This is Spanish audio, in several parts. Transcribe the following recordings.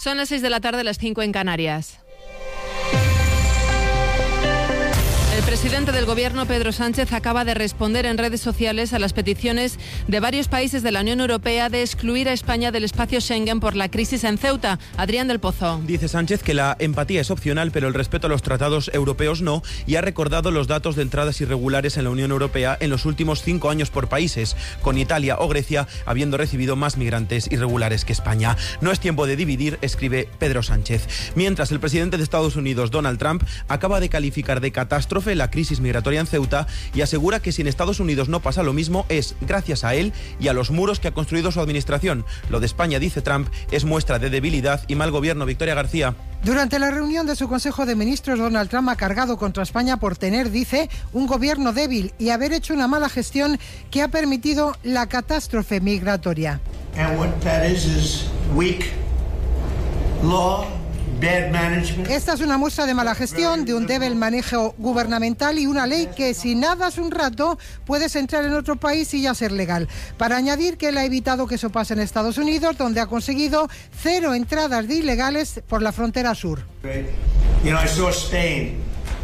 Son las 6 de la tarde, las 5 en Canarias. El presidente del Gobierno, Pedro Sánchez, acaba de responder en redes sociales a las peticiones de varios países de la Unión Europea de excluir a España del espacio Schengen por la crisis en Ceuta. Adrián del Pozo. Dice Sánchez que la empatía es opcional, pero el respeto a los tratados europeos no, y ha recordado los datos de entradas irregulares en la Unión Europea en los últimos 5 años por países, con Italia o Grecia habiendo recibido más migrantes irregulares que España. No es tiempo de dividir, escribe Pedro Sánchez. Mientras, el presidente de Estados Unidos, Donald Trump, acaba de calificar de catástrofe la crisis migratoria en Ceuta y asegura que si en Estados Unidos no pasa lo mismo es gracias a él y a los muros que ha construido su administración. Lo de España, dice Trump, es muestra de debilidad y mal gobierno. Victoria García. Durante la reunión de su Consejo de Ministros, Donald Trump ha cargado contra España por tener, dice, un gobierno débil y haber hecho una mala gestión que ha permitido la catástrofe migratoria. And what that is weak law. Esta es una muestra de mala gestión, de un débil manejo gubernamental y una ley que si nadas un rato puedes entrar en otro país y ya ser legal. Para añadir que él ha evitado que eso pase en Estados Unidos, donde ha conseguido 0 entradas de ilegales por la frontera sur. You know, I saw Spain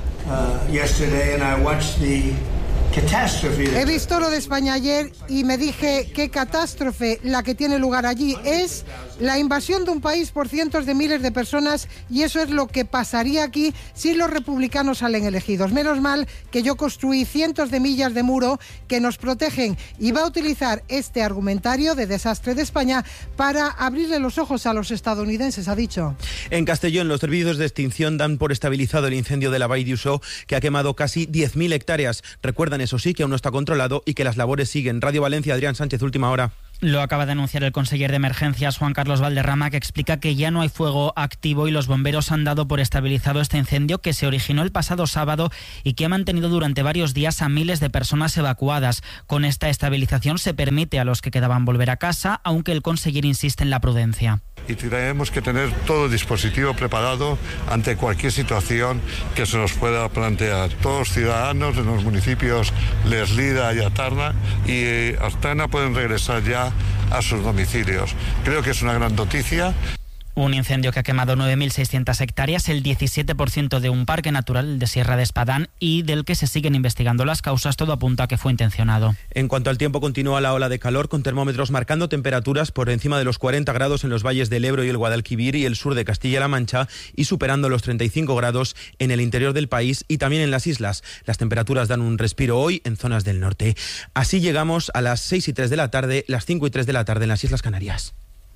yesterday and I watched the catastrophe. He visto lo de España ayer y me dije qué catástrofe la que tiene lugar allí. Es la invasión de un país por cientos de miles de personas y eso es lo que pasaría aquí si los republicanos salen elegidos. Menos mal que yo construí cientos de millas de muro que nos protegen y va a utilizar este argumentario de desastre de España para abrirle los ojos a los estadounidenses, ha dicho. En Castellón, los servicios de extinción dan por estabilizado el incendio de la Vall d'Uixó, que ha quemado casi 10.000 hectáreas. Recuerdan, eso sí, que aún no está controlado y que las labores siguen. Radio Valencia, Adrián Sánchez, última hora. Lo acaba de anunciar el conseller de Emergencias, Juan Carlos Valderrama, que explica que ya no hay fuego activo y los bomberos han dado por estabilizado este incendio que se originó el pasado sábado y que ha mantenido durante varios días a miles de personas evacuadas. Con esta estabilización se permite a los que quedaban volver a casa, aunque el conseller insiste en la prudencia. Y tenemos que tener todo el dispositivo preparado ante cualquier situación que se nos pueda plantear. Todos los ciudadanos de los municipios Leslida y Atarna y Artana pueden regresar ya a sus domicilios. Creo que es una gran noticia. Un incendio que ha quemado 9.600 hectáreas, el 17% de un parque natural de Sierra de Espadán y del que se siguen investigando las causas. Todo apunta a que fue intencionado. En cuanto al tiempo, continúa la ola de calor con termómetros marcando temperaturas por encima de los 40 grados en los valles del Ebro y el Guadalquivir y el sur de Castilla-La Mancha y superando los 35 grados en el interior del país y también en las islas. Las temperaturas dan un respiro hoy en zonas del norte. Así llegamos a las 6:03 de la tarde, las 5:03 de la tarde en las Islas Canarias.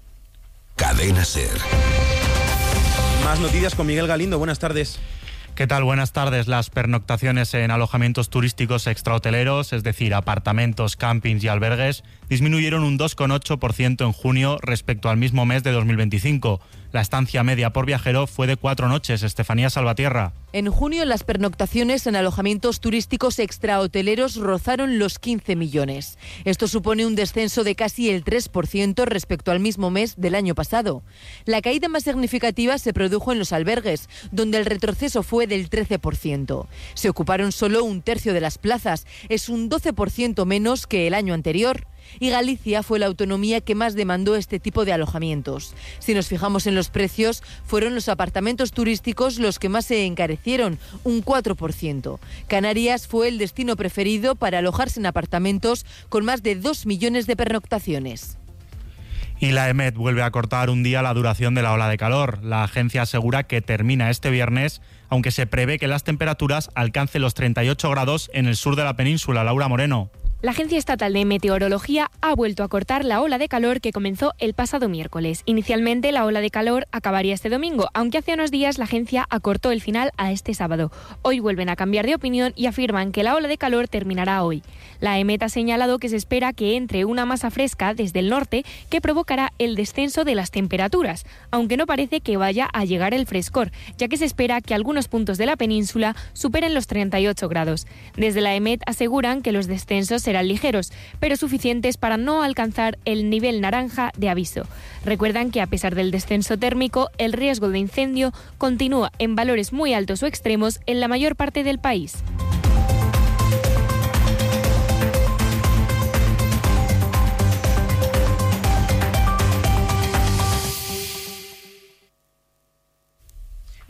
Cadena SER. Más noticias con Miguel Galindo. Buenas tardes. ¿Qué tal? Buenas tardes. Las pernoctaciones en alojamientos turísticos extrahoteleros, es decir, apartamentos, campings y albergues, disminuyeron un 2,8% en junio respecto al mismo mes de 2025. La estancia media por viajero fue de 4 noches. Estefanía Salvatierra. En junio, las pernoctaciones en alojamientos turísticos extrahoteleros rozaron los 15 millones. Esto supone un descenso de casi el 3% respecto al mismo mes del año pasado. La caída más significativa se produjo en los albergues, donde el retroceso fue del 13%. Se ocuparon solo un tercio de las plazas, es un 12% menos que el año anterior. Y Galicia fue la autonomía que más demandó este tipo de alojamientos. Si nos fijamos en los precios, fueron los apartamentos turísticos los que más se encarecieron, un 4%. Canarias fue el destino preferido para alojarse en apartamentos con más de 2 millones de pernoctaciones. Y la EMET vuelve a cortar un día la duración de la ola de calor. La agencia asegura que termina este viernes, aunque se prevé que las temperaturas alcancen los 38 grados en el sur de la península. Laura Moreno. La Agencia Estatal de Meteorología ha vuelto a cortar la ola de calor que comenzó el pasado miércoles. Inicialmente la ola de calor acabaría este domingo, aunque hace unos días la agencia acortó el final a este sábado. Hoy vuelven a cambiar de opinión y afirman que la ola de calor terminará hoy. La EMET ha señalado que se espera que entre una masa fresca desde el norte que provocará el descenso de las temperaturas, aunque no parece que vaya a llegar el frescor, ya que se espera que algunos puntos de la península superen los 38 grados. Desde la EMET aseguran que los descensos serán ligeros, pero suficientes para no alcanzar el nivel naranja de aviso. Recuerdan que a pesar del descenso térmico, el riesgo de incendio continúa en valores muy altos o extremos en la mayor parte del país.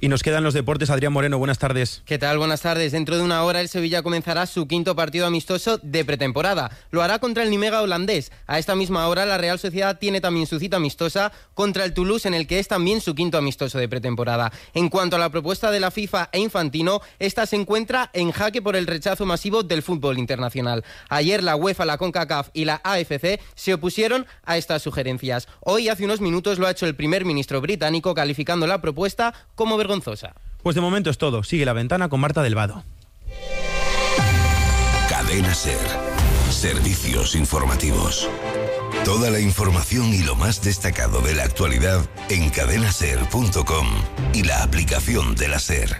Y nos quedan los deportes. Adrián Moreno, buenas tardes. ¿Qué tal? Buenas tardes. Dentro de una hora el Sevilla comenzará su quinto partido amistoso de pretemporada. Lo hará contra el Nimega holandés. A esta misma hora la Real Sociedad tiene también su cita amistosa contra el Toulouse, en el que es también su quinto amistoso de pretemporada. En cuanto a la propuesta de la FIFA e Infantino, esta se encuentra en jaque por el rechazo masivo del fútbol internacional. Ayer la UEFA, la CONCACAF y la AFC se opusieron a estas sugerencias. Hoy, hace unos minutos, lo ha hecho el primer ministro británico, calificando la propuesta como vergonzosa. Pues de momento es todo. Sigue La Ventana con Marta del Vado. Cadena SER. Servicios informativos. Toda la información y lo más destacado de la actualidad en cadenaser.com y la aplicación de la SER.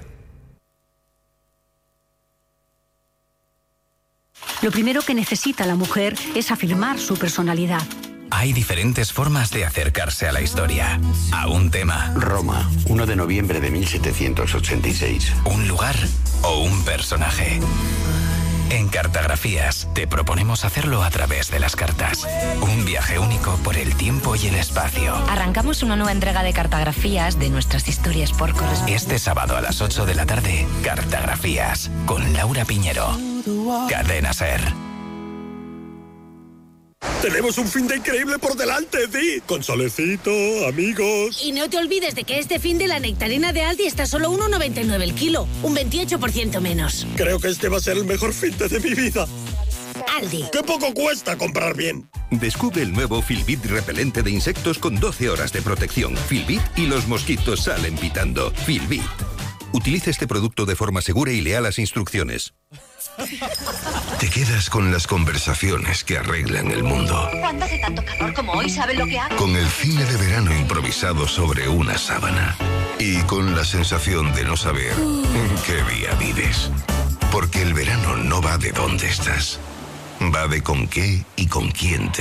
Lo primero que necesita la mujer es afirmar su personalidad. Hay diferentes formas de acercarse a la historia, a un tema. Roma, 1 de noviembre de 1786. Un lugar o un personaje. En Cartografías te proponemos hacerlo a través de las cartas. Un viaje único por el tiempo y el espacio. Arrancamos una nueva entrega de Cartografías de nuestras historias por correspondencia. Este sábado a las 8 de la tarde, Cartografías, con Laura Piñero. Cadena SER. Tenemos un fin de increíble por delante, Di. Con solecito, amigos. Y no te olvides de que este fin de la nectarina de Aldi está solo 1,99 el kilo. Un 28% menos. Creo que este va a ser el mejor fin de mi vida. Aldi. ¡Qué poco cuesta comprar bien! Descubre el nuevo Filbit repelente de insectos con 12 horas de protección. Filbit y los mosquitos salen pitando. Filbit. Utilice este producto de forma segura y lea las instrucciones. Te quedas con las conversaciones que arreglan el mundo. Cuando hace tanto calor como hoy, ¿sabe lo que hago? Con el cine de verano improvisado sobre una sábana. Y con la sensación de no saber en qué día vives. Porque el verano no va de dónde estás. Va de con qué y con quién te